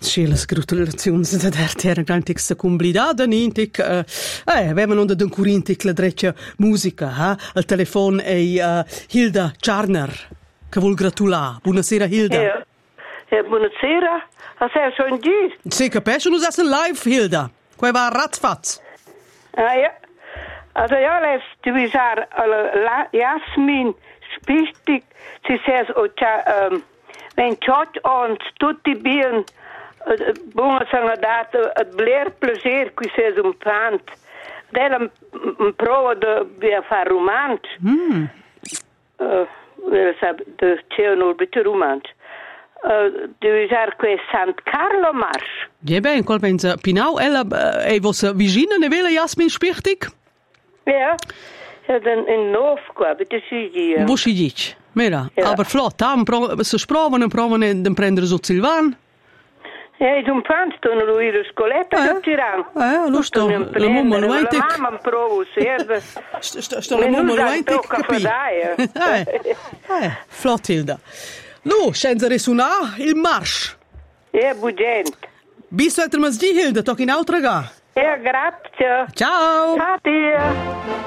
Sì, le gratulazioni da darti era grantic sta cumblidada nintic. Avevano da d'un curintic la dreccia musica, al telefon è Hilda Czarner, che vuol gratulare. Buonasera Hilda. Buonasera. Sei schon di? Sì, capisci? Non sei live, Hilda. Qua va ratzfatz. Ja. Also ja, lässt du visar Jasmin Spichtig, sie says wenn chat ons tutti bien buona sana data bler plaisir qui says plant. Della prova de far romans. De c'erano bitte romans. Du visar que Sant Carlo Marsch. Ja, ben, qual pensa Pinau ella vos vicina ne vela Jasmin Spichtig? Ja, dan in Nov qua, bitte si. Wo si dic? Mira, Ja. aber flott, se sprovano den prendere su Silvan. Ja, d'un pranzo non lui lo scoletta che tirano. Lo sto, la mamma lo La mamma provo serve. Sto la mamma lo capi. Flott Hilda. No, senza resuna, il marsch. Ja, budent. Bis heute mas di Hilda, toc in altra ga. Ja, grazie. Ciao. Ciao,